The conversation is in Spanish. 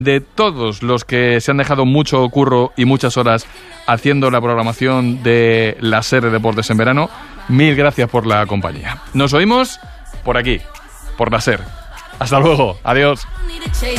de todos los que se han dejado mucho curro y muchas horas haciendo la programación de la SER de Deportes en Verano, mil gracias por la compañía. Nos oímos por aquí, por la SER. Hasta luego, adiós.